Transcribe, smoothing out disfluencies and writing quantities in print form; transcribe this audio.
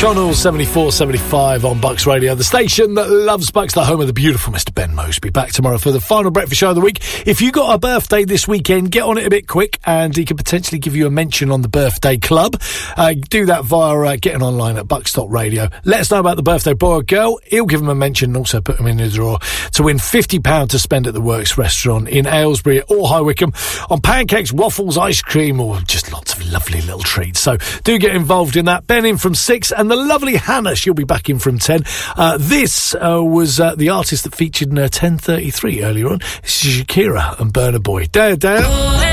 Connell, 74-75 on Bucks Radio, the station that loves Bucks, the home of the beautiful Mr. Ben Mosby. Back tomorrow for the final breakfast show of the week. If you got a birthday this weekend, get on it a bit quick, and he could potentially give you a mention on the birthday club. Do that via getting online at bucks.radio. Let us know about the birthday boy or girl. He'll give him a mention and also put him in the draw to win £50 to spend at the Works restaurant in Aylesbury or High Wycombe on pancakes, waffles, ice cream, or just lots of lovely little treats. So do get involved in that. Ben in from 6, and the lovely Hannah, she'll be back in from 10. This was the artist that featured in 10:33 earlier on. This is Shakira and Burna Boy. Down.